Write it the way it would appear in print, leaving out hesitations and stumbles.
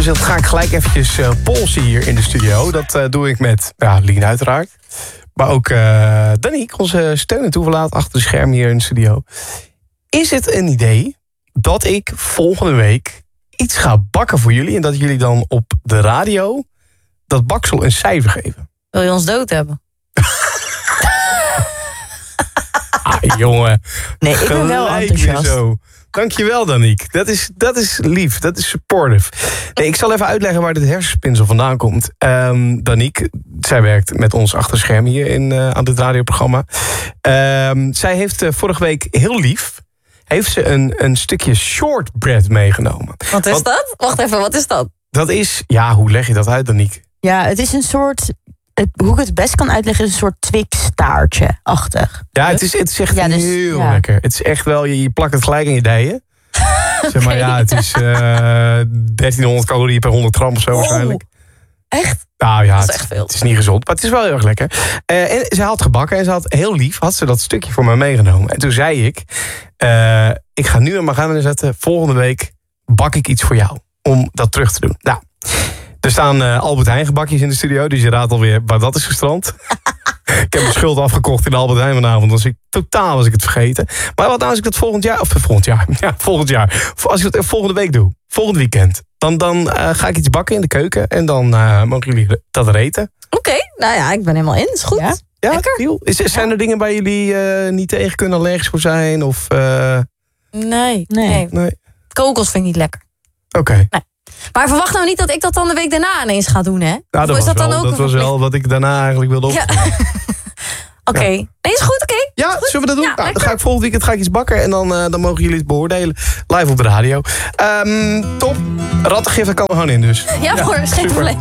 Dus dat ga ik gelijk eventjes polsen hier in de studio. Dat doe ik met Lien uiteraard. Maar ook Danique, onze steun en toeverlaat achter de scherm hier in de studio. Is het een idee dat ik volgende week iets ga bakken voor jullie... en dat jullie dan op de radio dat baksel een cijfer geven? Wil je ons dood hebben? Jongen. Nee, ik ben wel enthousiast. Zo. Dankjewel, Danique. Dat is lief, dat is supportive. Nee, ik zal even uitleggen waar dit hersenspinsel vandaan komt. Danique, zij werkt met ons achter scherm hier aan dit radioprogramma. Zij heeft vorige week heel lief... heeft ze een stukje shortbread meegenomen. Wat is dat? Wacht even, wat is dat? Dat is, hoe leg je dat uit, Danique? Ja, het is een soort... hoe ik het best kan uitleggen, is een soort Twix-taartje-achtig. Ja, het is echt heel lekker. Het is echt wel, je plakt het gelijk in je dijen. Zeg maar, het is 1300 calorieën per 100 gram of zo waarschijnlijk. Echt? Nou ja, dat is echt veel. Het is niet gezond, maar het is wel heel erg lekker. En ze had gebakken en ze had heel lief, had ze dat stukje voor mij meegenomen. En toen zei ik, ik ga nu aan mijn agenda zetten, volgende week bak ik iets voor jou. Om dat terug te doen. Nou, er staan Albert Heijn gebakjes in de studio, dus je raadt alweer waar dat is gestrand. Ik heb mijn schuld afgekocht in de Albert Heijn vanavond, dus totaal was ik het vergeten. Maar wat nou als ik dat volgend jaar, als ik dat volgende week doe, volgend weekend, dan ga ik iets bakken in de keuken en dan mogen jullie dat eten. Oké, nou ja, ik ben helemaal in, is goed. Ja, lekker. Deal. Zijn er dingen waar jullie niet tegen kunnen, allergisch voor zijn? Of, Nee. Kokos vind ik niet lekker. Oké. Nee. Maar verwacht nou niet dat ik dat dan de week daarna ineens ga doen, hè? Nou, dat was wel wat ik daarna eigenlijk wilde opnemen. Ja. Oké. Nee, is goed, oké. Ja, goed. zullen we dat doen? Ja, dan ga ik volgend weekend iets bakken en dan mogen jullie het beoordelen. Live op de radio. Top. Rattengif, dat kan er gewoon in dus. Ja, hoor, is geen probleem.